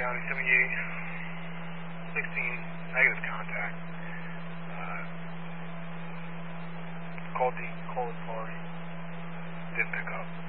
County, 78, 16, negative contact. Called the Party. Didn't pick up.